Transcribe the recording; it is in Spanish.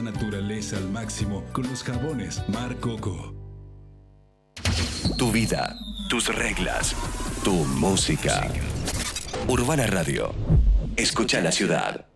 Naturaleza al máximo con los jabones Mar Coco. Tu vida, tus reglas, tu música. Urbana Radio. Escucha la ciudad.